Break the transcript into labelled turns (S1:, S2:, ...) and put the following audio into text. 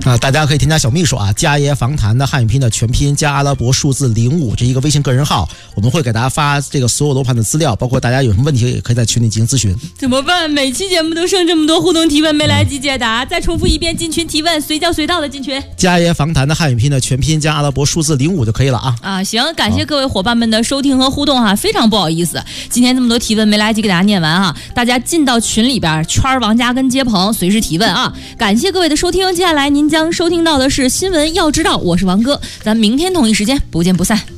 S1: 大家可以添加小秘书家爷访谈的汉语拼的全拼加阿拉伯数字05这一个微信个人号，我们会给大家发这个所有楼盘的资料，包括大家有什么问题也可以在群里进行咨询。
S2: 怎么办？每期节目都剩这么多互动提问没来及解答，再重复一遍，进群提问，随叫随到的进群。
S1: 家爷访谈的汉语拼的全拼加阿拉伯数字05就可以了
S2: 行，感谢各位伙伴们的收听和互动非常不好意思，今天这么多提问没来及给大家念完大家进到群里边圈王家跟接鹏随时提问感谢各位的收听，接下来您将收听到的是新闻要知道，我是王哥，咱明天同一时间不见不散。